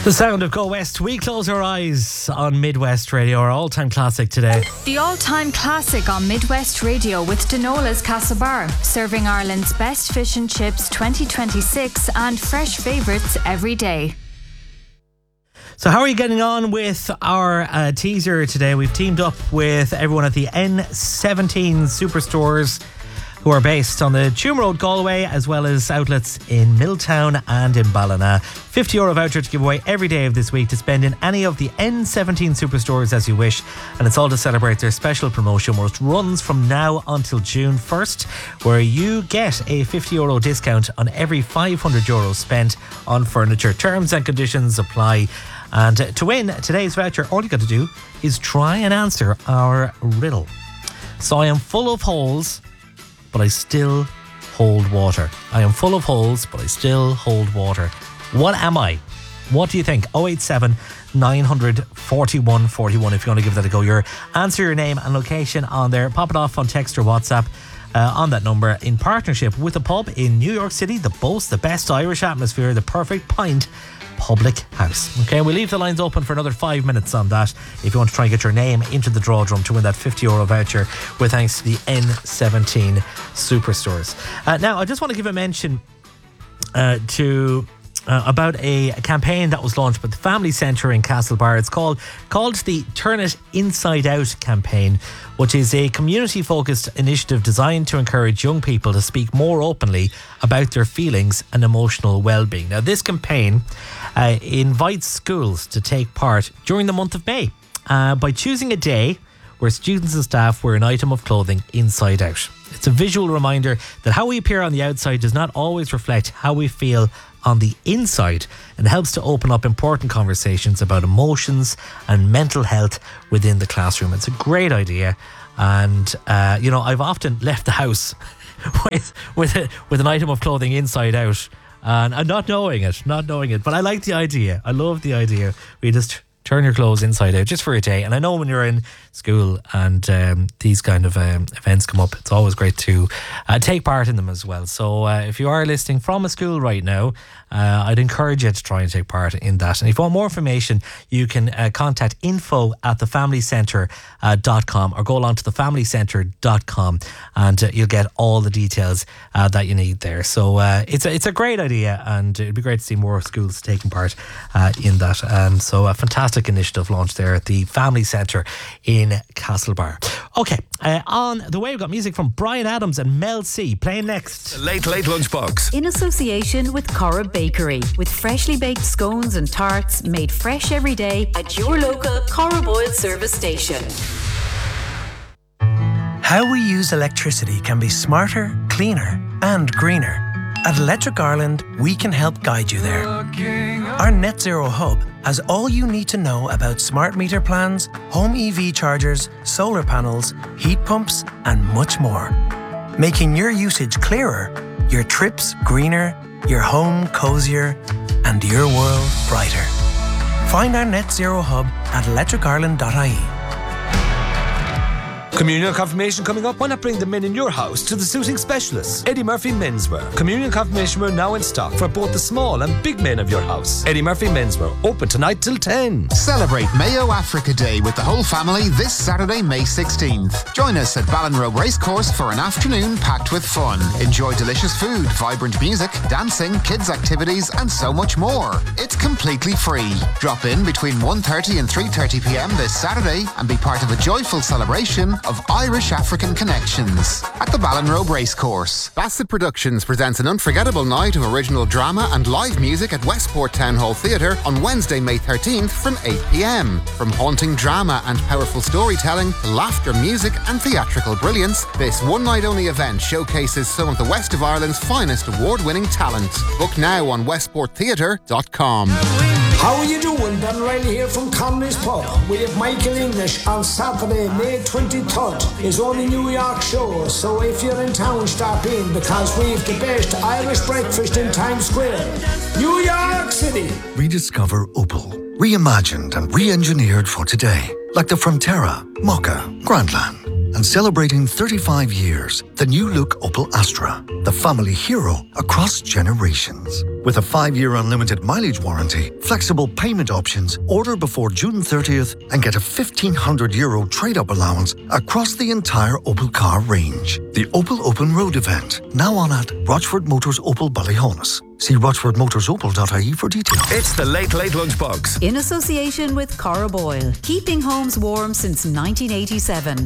The sound of Go West. We close our eyes on Midwest Radio, our all-time classic today. The all-time classic on Midwest Radio with Denola's Castlebar, serving Ireland's best fish and chips 2026 and fresh favourites every day. So how are you getting on with our teaser today? We've teamed up with everyone at the N17 Superstores, who are based on the Tuam Road, Galway, as well as outlets in Milltown and in Ballina. €50 voucher to give away every day of this week to spend in any of the N17 Superstores as you wish. And it's all to celebrate their special promotion, which runs from now until June 1st, where you get a €50 discount on every €500 spent on furniture. Terms and conditions apply. And to win today's voucher, all you got to do is try and answer our riddle. So I am full of holes, but I still hold water. I am full of holes, but I still hold water. What am I? What do you think? 087 900 41 41 if you want to give that a go. Answer your name and location on there. Pop it off on text or WhatsApp on that number, in partnership with a pub in New York City that boasts the best Irish atmosphere, the Perfect Pint Public House. Okay, we'll leave the lines open for another 5 minutes on that if you want to try and get your name into the draw drum to win that €50 voucher with thanks to the N17 Superstores. Now, I just want to give a mention about a campaign that was launched by the Family Centre in Castlebar. It's called the Turn It Inside Out campaign, which is a community-focused initiative designed to encourage young people to speak more openly about their feelings and emotional well-being. Now, this campaign invites schools to take part during the month of May by choosing a day where students and staff wear an item of clothing inside out. It's a visual reminder that how we appear on the outside does not always reflect how we feel on the inside, and helps to open up important conversations about emotions and mental health within the classroom. It's a great idea, and I've often left the house with an item of clothing inside out, and not knowing it. But I like the idea. I love the idea. We just turn your clothes inside out just for a day. And I know when you're in school and these kind of events come up, it's always great to take part in them as well. So if you are listening from a school right now, I'd encourage you to try and take part in that. And if you want more information, you can contact info@thefamilycentre.com or go along to thefamilycentre.com and you'll get all the details that you need there. So it's a great idea, and it'd be great to see more schools taking part in that. And so a fantastic initiative launched there at the Family Centre in Castlebar. Okay, on the way we've got music from Bryan Adams and Mel C playing next. The Late Lunchbox. In association with Cora Bakery, with freshly baked scones and tarts made fresh every day at your local Cora Boyle service station. How we use electricity can be smarter, cleaner and greener. At Electric Ireland, we can help guide you there. Our Net Zero Hub has all you need to know about smart meter plans, home EV chargers, solar panels, heat pumps and much more. Making your usage clearer, your trips greener, your home cozier and your world brighter. Find our Net Zero Hub at electricireland.ie. Communion confirmation coming up. Why not bring the men in your house to the suiting specialists? Eddie Murphy Menswear. Communion confirmation wear now in stock for both the small and big men of your house. Eddie Murphy Menswear, open tonight till 10. Celebrate Mayo Africa Day with the whole family this Saturday, May 16th. Join us at Ballinrobe Racecourse for an afternoon packed with fun. Enjoy delicious food, vibrant music, dancing, kids activities and so much more. It's completely free. Drop in between 1:30 and 3:30 p.m. this Saturday and be part of a joyful celebration of Irish African connections at the Ballinrobe Racecourse. Bassett Productions presents an unforgettable night of original drama and live music at Westport Town Hall Theatre on Wednesday, May 13th from 8 p.m. From haunting drama and powerful storytelling to laughter, music and theatrical brilliance, this one-night-only event showcases some of the West of Ireland's finest award-winning talent. Book now on westporttheatre.com. How are you doing? Ben Riley here from Conley's Pub. We have Michael English on Saturday, May 23rd. It's only New York show, so if you're in town, stop in because we've the best Irish breakfast in Times Square. New York City. Rediscover Opel. Reimagined and re-engineered for today. Like the Frontera, Mokka, Grandland. And celebrating 35 years, the new look Opel Astra, the family hero across generations. With a 5-year unlimited mileage warranty, flexible payment options, order before June 30th and get a €1,500 trade-up allowance across the entire Opel car range. The Opel Open Road event, now on at Rochford Motors Opel Ballyhonus. See rochfordmotorsopel.ie for details. It's the Late Late Lunchbox. In association with Cora Boyle, keeping homes warm since 1987.